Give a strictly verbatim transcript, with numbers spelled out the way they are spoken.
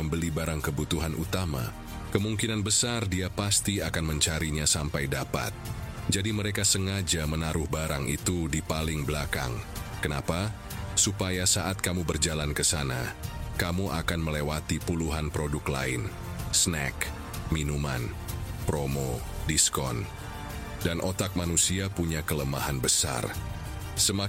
membeli barang kebutuhan utama, kemungkinan besar dia pasti akan mencarinya sampai dapat. Jadi mereka sengaja menaruh barang itu di paling belakang. Kenapa? Supaya saat kamu berjalan ke sana, kamu akan melewati puluhan produk lain, snack, minuman, promo, diskon. Dan otak manusia punya kelemahan besar. Semakin